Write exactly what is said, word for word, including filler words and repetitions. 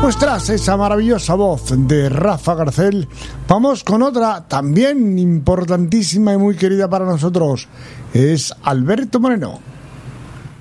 Pues tras esa maravillosa voz de Rafa Garcel, vamos con otra también importantísima y muy querida para nosotros. Es Alberto Moreno.